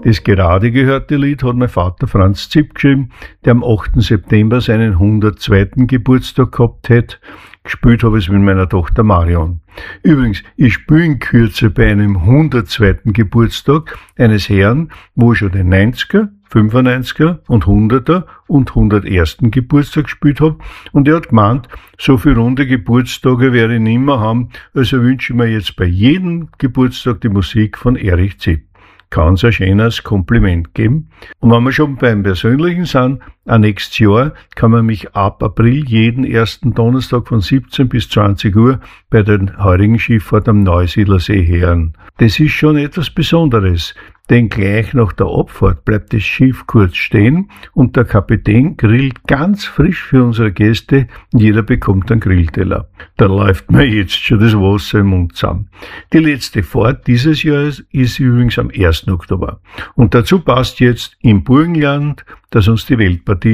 Das gerade gehörte Lied hat mein Vater Franz Zipp geschrieben, der am 8. September seinen 102. Geburtstag gehabt hätte. Gespielt habe ich es mit meiner Tochter Marion. Übrigens, ich spiele in Kürze bei einem 102. Geburtstag eines Herrn, wo ich schon den 90er, 95er und 100er und 101. Geburtstag gespielt habe. Und er hat gemeint, so viele runde Geburtstage werde ich nicht mehr haben, also wünsche ich mir jetzt bei jedem Geburtstag die Musik von Erich Zipp. Kann es ein schönes Kompliment geben. Und wenn wir schon beim Persönlichen sind, auch nächstes Jahr kann man mich ab April jeden ersten Donnerstag von 17 bis 20 Uhr bei der heurigen Schifffahrt am Neusiedlersee hören. Das ist schon etwas Besonderes, denn gleich nach der Abfahrt bleibt das Schiff kurz stehen und der Kapitän grillt ganz frisch für unsere Gäste und jeder bekommt einen Grillteller. Da läuft mir jetzt schon das Wasser im Mund zusammen. Die letzte Fahrt dieses Jahres ist übrigens am 1. Oktober. Und dazu passt jetzt im Burgenland, dass uns die Weltpartie